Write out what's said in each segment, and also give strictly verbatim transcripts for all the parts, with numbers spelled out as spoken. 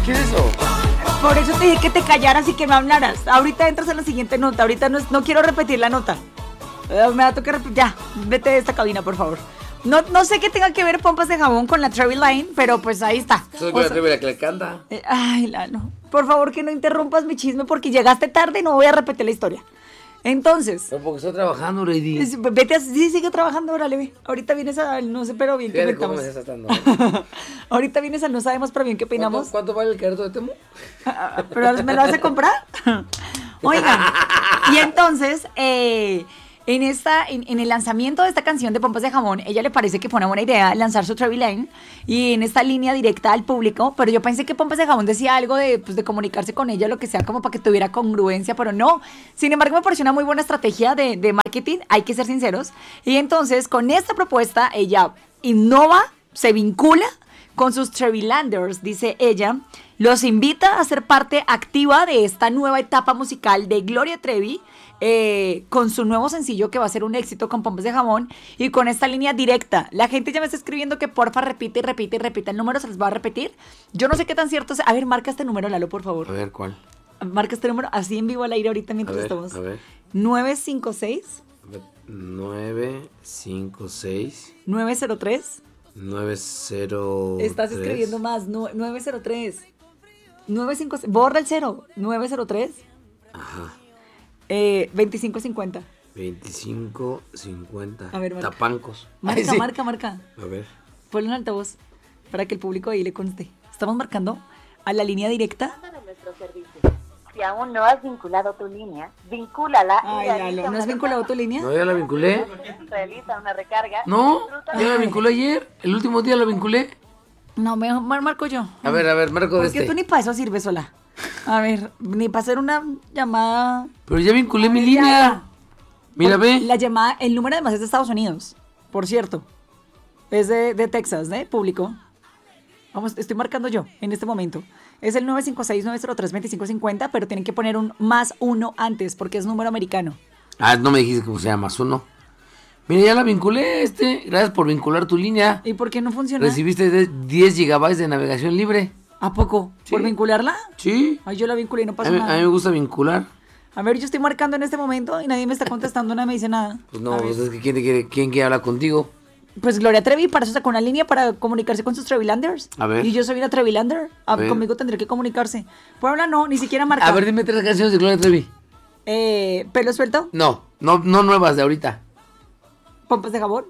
¿Qué es eso? Por eso te dije que te callaras y que no hablaras. Ahorita entras a la siguiente nota. Ahorita no, no quiero repetir la nota. Eh, me va a tocar repetir. Ya, vete de esta cabina, por favor. No, no sé qué tenga que ver pompas de jabón con la Trevi Line, pero pues ahí está. Soy la Trevi la que le canta. Eh, ay, Lalo. Por favor, que no interrumpas mi chisme porque llegaste tarde y no voy a repetir la historia. Entonces. Pero porque estoy trabajando, Lady. Vete a, sí, sigue trabajando, órale, ve. Ahorita vienes a, no sé, pero bien que pintamos. Ahorita vienes a, no sabemos, pero bien que peinamos. ¿Cuánto, cuánto vale el carrito de Temu? ¿Pero me lo vas a comprar? Oigan, y entonces, eh, en, esta, en, en el lanzamiento de esta canción de Pompas de Jamón, ella le parece que fue una buena idea lanzar su Trevi Line y en esta línea directa al público, pero yo pensé que Pompas de Jamón decía algo de, pues, de comunicarse con ella, lo que sea, como para que tuviera congruencia, pero no. Sin embargo, me pareció una muy buena estrategia de, de marketing, hay que ser sinceros. Y entonces, con esta propuesta, ella innova, se vincula con sus Trevilanders, dice ella, los invita a ser parte activa de esta nueva etapa musical de Gloria Trevi, eh, con su nuevo sencillo que va a ser un éxito con Pompas de Jamón y con esta línea directa. La gente ya me está escribiendo que porfa repite y repite y repite el número, se les va a repetir. Yo no sé qué tan cierto es. A ver, marca este número, Lalo, por favor. A ver, ¿cuál? Marca este número, así en vivo al aire ahorita mientras a ver, estamos. A ver. nueve cinco seis. nueve cinco seis. nueve cero tres. nueve cero tres. Estás escribiendo más. nueve cero tres. nueve cinco seis. Borra el cero. nueve cero tres. Ajá. Eh, veinticinco cincuenta. veinticinco cincuenta. A ver, marca. Tapancos. Marca, Ay, sí. marca, marca. A ver. Ponle un altavoz para que el público ahí le conste. Estamos marcando a la línea directa. Si aún no has vinculado tu línea, vincúlala. Ay, Lalo, ¿no has vinculado tu línea? No, ya la vinculé. Realiza una recarga. No, ya la vinculé ayer. El último día la vinculé. No, mejor mar- marco yo. A ver, a ver, marco de Porque este. tú ni para eso sirves sola. A ver, ni para hacer una llamada. Pero ya vinculé mi línea. Mira, ve. La llamada, el número además es de Estados Unidos, por cierto. Es de, de Texas, ¿eh? Público. Vamos, estoy marcando yo en este momento. Es el nueve cinco seis, nueve cero tres, veinticinco cincuenta, pero tienen que poner un más uno antes porque es número americano. Ah, no me dijiste cómo se llama, más uno. Mira, ya la vinculé, este. Gracias por vincular tu línea. ¿Y por qué no funciona? Recibiste de diez gigabytes de navegación libre. ¿A poco? Sí. ¿Por vincularla? Sí. Ay, yo la vinculé y no A pasó mí, nada. a mí me gusta vincular. A ver, yo estoy marcando en este momento y nadie me está contestando, nadie me dice nada. Pues no, A ver. pues es que ¿quién, te quiere, ¿quién quiere hablar contigo? Pues Gloria Trevi, para eso sacó una línea para comunicarse con sus Trevilanders. A ver. Y yo soy una Trevilander. A- A ver. Conmigo tendría que comunicarse. Puebla no, ni siquiera marca. A ver, dime tres canciones de Gloria Trevi. Eh, ¿Pelo suelto? No, no, no nuevas de ahorita. ¿Pompas de jabón?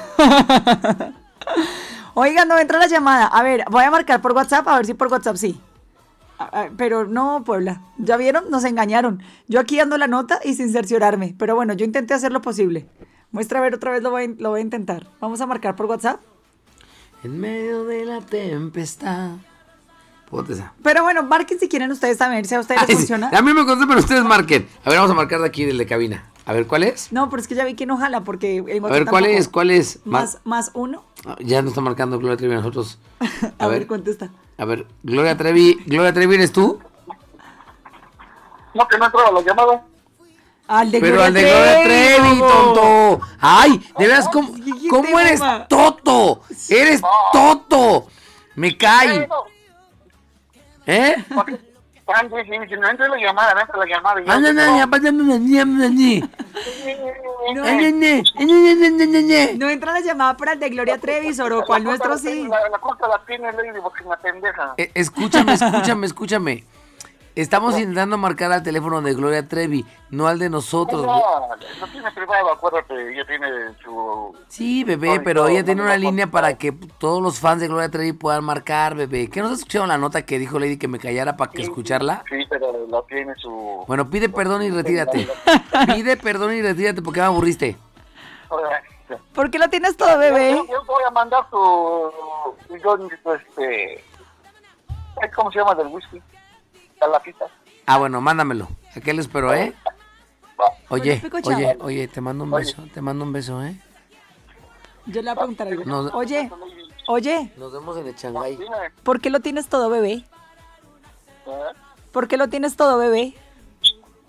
Oigan, no entra la llamada. A ver, voy a marcar por WhatsApp, a ver si por WhatsApp sí. A- a- Pero no, Puebla. ¿Ya vieron? Nos engañaron. Yo aquí dando la nota y sin cerciorarme. Pero bueno, yo intenté hacer lo posible. Muestra a ver, otra vez lo voy, a- lo voy a intentar. Vamos a marcar por WhatsApp. En medio de la tempestad. Ponte esa. Pero bueno, marquen si quieren ustedes a ver si a ustedes Ay, les sí. funciona. A mí me contó, pero ustedes marquen. A ver, vamos a marcar de aquí, del de cabina. A ver, ¿cuál es? No, pero es que ya vi que no jala porque... el A ver, ¿cuál tampoco. es? ¿Cuál es? Más, más uno. Ah, ya nos está marcando Gloria Trevi a nosotros. A, A ver, ver. contesta. A ver, Gloria Trevi. ¿Gloria Trevi eres tú? No, que no entraba la llamada. Al de Pero Gloria al de Gloria Trevi, bobo. tonto. Ay, de veras, ¿cómo, ¿qué cómo te eres mama? toto? Eres toto. Me cae. ¿Eh? Juan, sí, sí, si no entra la llamada, no entra la llamada. Ah, no, no, ya, pásame una niña, una niña. No, Ay, nene, ay, nene, nene, nene. no entra la llamada para el de Gloria Trevi, Soro, cual nuestro sí. La, la culpa la tiene Lady porque me pendeja. Eh, Escúchame, escúchame, escúchame. Estamos intentando marcar al teléfono de Gloria Trevi, no al de nosotros. No, no tiene privado, acuérdate, ella tiene su... Sí, bebé, pero ella tiene una línea para que todos los fans de Gloria Trevi puedan marcar, bebé. ¿Qué no has escuchado la nota que dijo Lady que me callara para que escucharla? Sí, pero la tiene su... Bueno, pide perdón y retírate. Pide perdón y retírate porque me aburriste. ¿Por qué lo tienes todo, bebé? Yo, yo voy a mandar tu... Yo, este... ¿Cómo se llama del whisky? La latita. Ah, bueno, mándamelo. Aquí lo espero, ¿eh? Oye, Bueno, pico, oye, chao. oye, te mando un beso, te mando un beso, ¿eh? Yo le voy a preguntar algo. No. Oye, oye, Nos vemos en el Shanghái. Dime, ¿por qué lo tienes todo, bebé? ¿eh? ¿Por qué lo tienes todo, bebé?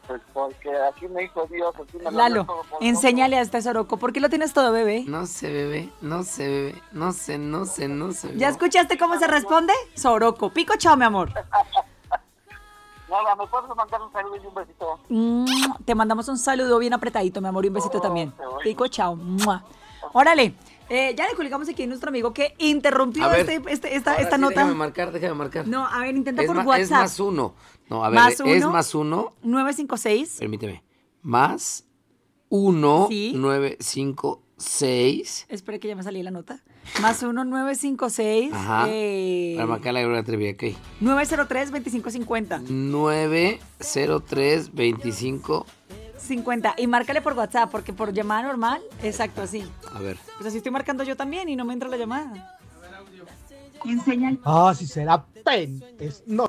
Pues porque aquí me hizo Dios. Aquí me lo dio Lalo, todo por enséñale a este Soroco. ¿Por qué lo tienes todo, bebé? No sé, bebé, no sé, bebé, no sé, no sé, no sé. ¿Ya escuchaste cómo se responde? Soroco. Pico, chao, mi amor. Nada, ¿me puedes mandar un saludo y un besito? Mm, Te mandamos un saludo bien apretadito, mi amor, y un besito Oh, también. qué bueno. Pico, chao. Mua. Órale. Eh, ya le colgamos aquí a nuestro amigo que interrumpió A ver, este, este- esta, ahora esta sí, nota. Déjame marcar, déjame marcar. No, a ver, intenta es por ma- WhatsApp. Es más uno. No, a ver, Más es uno. más uno. nueve cinco seis. Permíteme. Más uno, Sí. nueve, cinco, seis. Espera que ya me salí la nota. Más uno nueve cinco seis. Ajá. Eh, Para marcar la Gloria Trevi, ok. nueve cero tres veinticinco cincuenta. nueve cero tres veinticinco. cincuenta. Y márcale por WhatsApp, porque por llamada normal, exacto, así. A ver. Pues así estoy marcando yo también y no me entra la llamada. Ah, si será pen. Es, no.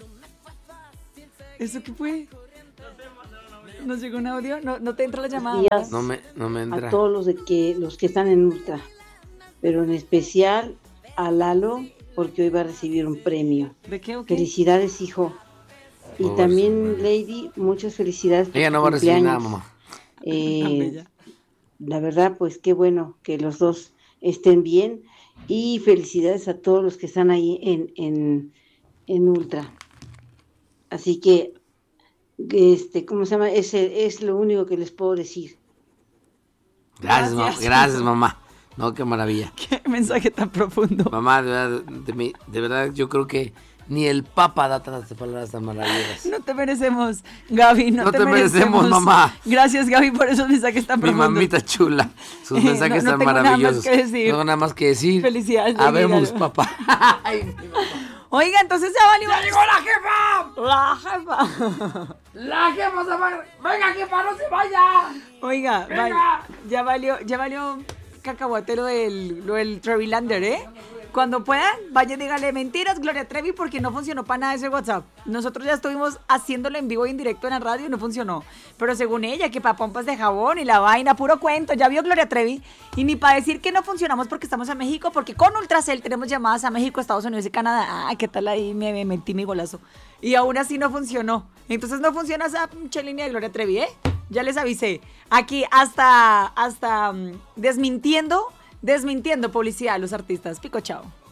¿Eso qué fue? ¿Nos llegó un audio? No, no te entra la llamada. días. ¿verdad? No me, no me entra. A todos los de que los que están en Ultra, pero en especial a Lalo porque hoy va a recibir un premio. ¿De qué o qué? Felicidades, hijo. Y Oh, también sí. Lady, muchas felicidades por Ella tu no va a recibir nada, cumpleaños. mamá. Eh, Tan bella. la verdad, pues qué bueno que los dos estén bien y felicidades a todos los que están ahí en, en, en Ultra. Así que, este, ¿cómo se llama? Ese es lo único que les puedo decir. Gracias, mamá. Gracias. Gracias, mamá. No, qué maravilla. Qué mensaje tan profundo. Mamá, de verdad, de, mi- de verdad, yo creo que ni el Papa da tantas palabras tan maravillosas. No te merecemos, Gaby, no, No te merecemos, mamá. Gracias, Gaby, por esos mensajes tan Mi profundos. mamita chula, sus Eh, mensajes no- no tan tengo nada más maravillosos. que decir. No tengo nada más que decir. Felicidades, Habemos, Gaby. papá. Ay, mi mamá. Oiga, entonces ya valió. ¡Ya llegó la jefa! La jefa. ¡La jefa se va! ¡Venga, jefa, no se vaya! Oiga, Venga. va- ya valió, ya valió cacahuate lo del, lo del Trevilander, ¿eh? Cuando puedan, vayan y díganle mentiras, Gloria Trevi, porque no funcionó para nada ese WhatsApp. Nosotros ya estuvimos haciéndolo en vivo y en directo en la radio y no funcionó. Pero según ella, que para pompas de jabón y la vaina, puro cuento, ya vio Gloria Trevi. Y ni para decir que no funcionamos porque estamos en México, porque con Ultracel tenemos llamadas a México, Estados Unidos y Canadá. Ah, ¿qué tal ahí? Me, me metí mi golazo. Y aún así no funcionó. Entonces no funciona esa pinche línea de Gloria Trevi, ¿eh? Ya les avisé. Aquí hasta, hasta mm, desmintiendo, desmintiendo publicidad a los artistas. Pico, chao.